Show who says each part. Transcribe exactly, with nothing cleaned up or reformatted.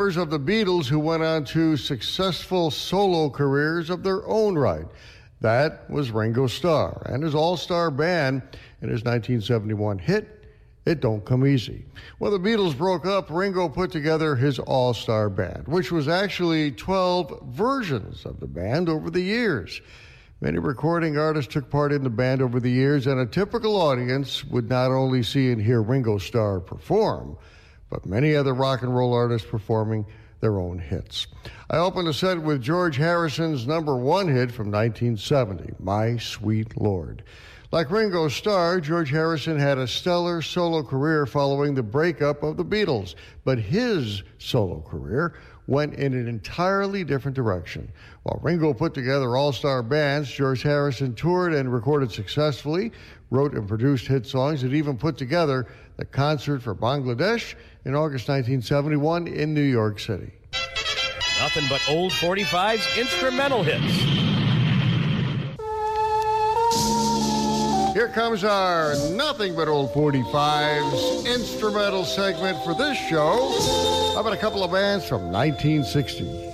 Speaker 1: members of the Beatles who went on to successful solo careers of their own right. That was Ringo Starr and his all-star band in his nineteen seventy-one hit, It Don't Come Easy. When the Beatles broke up, Ringo put together his all-star band, which was actually twelve versions of the band over the years. Many recording artists took part in the band over the years, and a typical audience would not only see and hear Ringo Starr perform, but many other rock and roll artists performing their own hits. I opened the set with George Harrison's number one hit from nineteen seventy, My Sweet Lord. Like Ringo Starr, George Harrison had a stellar solo career following the breakup of the Beatles, but his solo career went in an entirely different direction. While Ringo put together all-star bands, George Harrison toured and recorded successfully, wrote and produced hit songs, and even put together the concert for Bangladesh in August nineteen seventy-one in New York City.
Speaker 2: Nothing but old forty-fives, instrumental hits.
Speaker 1: Here comes our Nothing But Old forty-fives instrumental segment for this show. How about a couple of bands from nineteen sixty?